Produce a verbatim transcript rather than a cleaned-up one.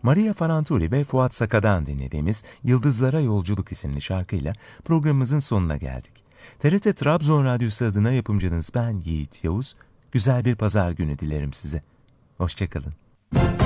Maria Ferrantuli ve Fuat Saka'dan dinlediğimiz Yıldızlara Yolculuk isimli şarkıyla programımızın sonuna geldik. T R T Trabzon Radyosu adına yapımcınız ben Yiğit Yavuz. Güzel bir pazar günü dilerim size. Hoşça kalın.